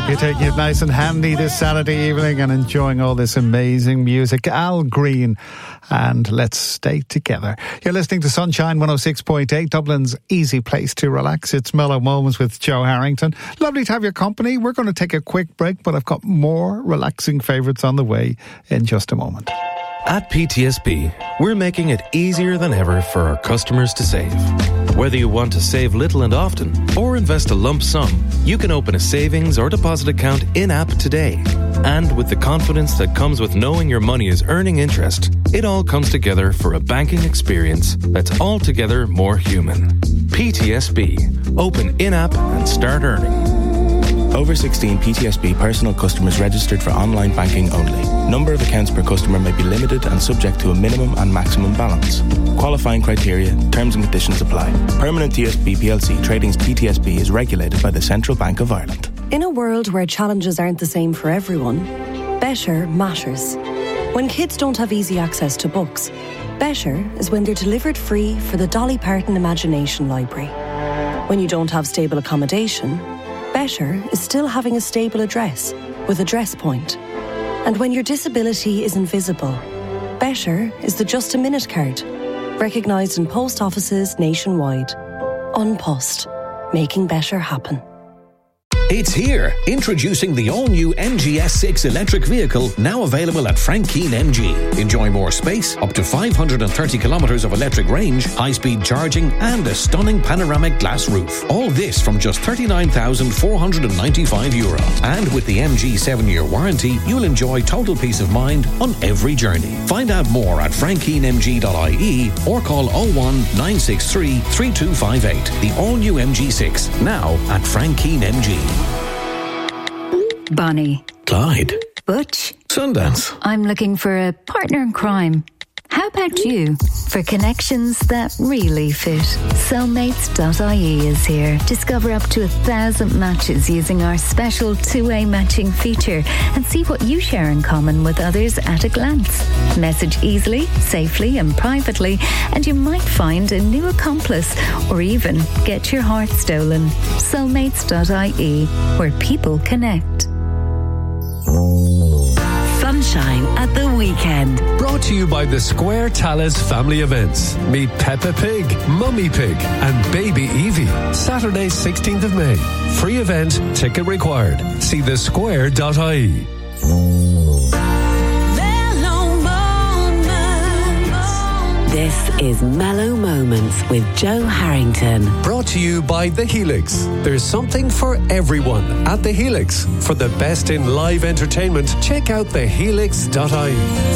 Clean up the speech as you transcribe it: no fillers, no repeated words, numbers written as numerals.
Hope you're taking it nice and handy this Saturday evening and enjoying all this amazing music. Al Green and Let's Stay Together. You're listening to Sunshine 106.8, Dublin's easy place to relax. It's Mellow Moments with Joe Harrington. Lovely to have your company. We're going to take a quick break, but I've got more relaxing favourites on the way in just a moment. At PTSB, we're making it easier than ever for our customers to save. Whether you want to save little and often or invest a lump sum, you can open a savings or deposit account in-app today. And with the confidence that comes with knowing your money is earning interest, it all comes together for a banking experience that's altogether more human. PTSB. Open in-app and start earning. Over 16 PTSB personal customers registered for online banking only. Number of accounts per customer may be limited and subject to a minimum and maximum balance. Qualifying criteria, terms and conditions apply. Permanent TSB plc Trading's PTSB is regulated by the Central Bank of Ireland. In a world where challenges aren't the same for everyone, better matters. When kids don't have easy access to books, better is when they're delivered free for the Dolly Parton Imagination Library. When you don't have stable accommodation, better is still having a stable address with Address Point. And when your disability is invisible, better is the Just a Minute card, recognised in post offices nationwide. An Post, making better happen. It's here, introducing the all-new MG S6 electric vehicle, now available at Frank Keane MG. Enjoy more space, up to 530 kilometres of electric range, high-speed charging and a stunning panoramic glass roof. All this from just €39,495. And with the MG 7-year warranty, you'll enjoy total peace of mind on every journey. Find out more at frankkeanemg.ie or call 01 963 3258. The all-new MG6, now at Frank Keane MG. Bonnie. Clyde. Butch. Sundance. I'm looking for a partner in crime. How about you? For connections that really fit, Soulmates.ie is here. Discover up to 1,000 matches using our special two-way matching feature and see what you share in common with others at a glance. Message easily, safely and privately, and you might find a new accomplice or even get your heart stolen. Soulmates.ie, where people connect. Sunshine at the weekend. Brought to you by the Square Talis Family Events. Meet Peppa Pig, Mummy Pig and Baby Evie. Saturday 16th of May. Free event, ticket required. See thesquare.ie. This is Mellow Moments with Joe Harrington. Brought to you by The Helix. There's something for everyone at The Helix. For the best in live entertainment, check out thehelix.ie.